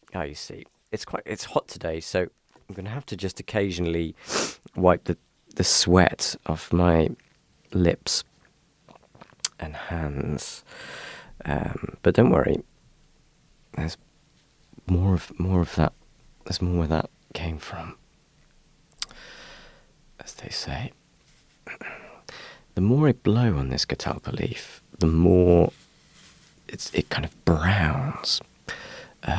Oh, you see, it's hot today, so I'm gonna have to just occasionally wipe the sweat off my lips and hands. But don't worry, there's more of that. There's more where that came from, as they say. The more I blow on this catalpa leaf, the more it kind of browns.